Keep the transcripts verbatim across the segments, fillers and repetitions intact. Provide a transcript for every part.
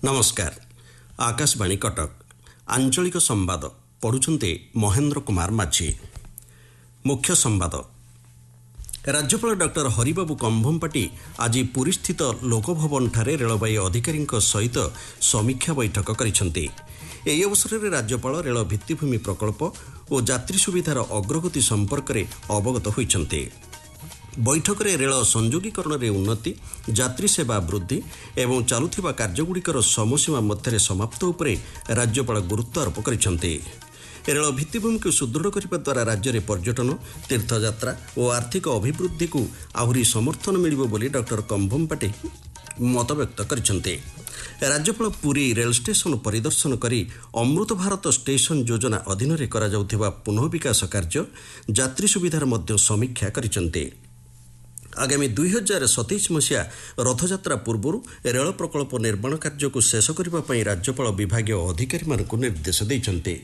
नमस्कार आकाशवाणी कटक आंचलिक संवाद पढ़ुछन्ते महेन्द्र कुमार माझी। मुख्य संवाद राज्यपाल डॉक्टर हरिबाबू कंभमपाटी आज पुरी स्थित लोकभवन ठारे रेलबाई अधिकारी सहित समीक्षा बैठक करिसेंती। एही अवसर में राज्यपाल रेल भित्तिभूमि प्रकल्प और यात्री सुविधार अग्रगति संपर्क में अवगत होइछन्ती। बैठक में रेल संयोगीकरण में उन्नति, यात्री सेवा वृद्धि एवं चलुथिबा कार्यगुड़िकर समयसीमा मध्य समाप्त उपरे राज्यपाल गुरुत्व आरोप करिसेंती। रेल भित्तिभूमि को सुदृढ़ करने द्वारा राज्य में पर्यटन, तीर्थयात्रा और आर्थिक अभिवृद्धि को आहरी समर्थन मिलिबो बोली डॉक्टर कंभमपाटी मत व्यक्त करिसेंती। राज्यपाल पुरी रेल स्टेशन परिदर्शन करी अमृत भारत स्टेशन योजना अधीन में करा जाउथिबा पुनः विकास कार्य, यात्री सुविधार मध्य समीक्षा करिसेंती। आगामी दुई हजार सतैश मसीहा रथयात्रा पूर्व रेल प्रकल्प निर्माण कार्य को शेष करने राज्यपाल विभागीय अधिकारी मानक निर्देश देइछन्ते।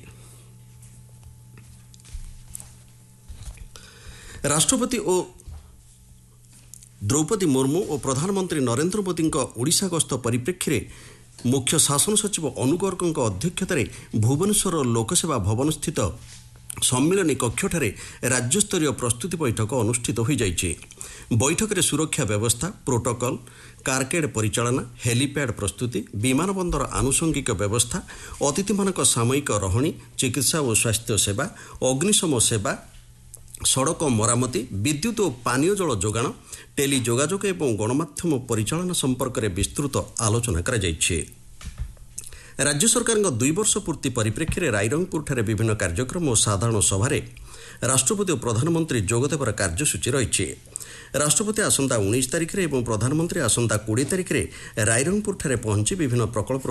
राष्ट्रपति और द्रौपदी मुर्मू और प्रधानमंत्री नरेंद्र मोदी ओडिशा गस्त परिप्रेक्षी में मुख्य शासन सचिव अनुगर्ग अध्यक्षतार भुवनेश्वर लोकसेवा भवन स्थित सम्मिलनी कक्षठारे राज्यस्तरीय प्रस्तुति बैठक अनुष्ठित हो जाइए। बैठक में सुरक्षा व्यवस्था, प्रोटोकॉल, कारकेड परिचालना, हेलीपैड प्रस्तुति, विमान बंदर आनुषंगिक व्यवस्था, अतिथि मानक सामयिक रहणी, चिकित्सा और स्वास्थ्य सेवा, अग्निशम सेवा, सड़क मरामती, विद्युत और पानीय जल जोगाण, टेली जोगाजोग एवं गणमाध्यम परिचालना संपर्क में विस्तृत आलोचना करा जाइए। राज्य सरकार दुई वर्ष पूर्ति परिप्रेक्षी में रायरंगपुर विभिन्न कार्यक्रम और साधारण सभार राष्ट्रपति और प्रधानमंत्री जोगदेवर कार्यसूची रही। राष्ट्रपति आसंता उन्नीस तारिख में और प्रधानमंत्री आसंता बीस तारिख में रायरंगपुर पहुंची विभिन्न प्रकल्प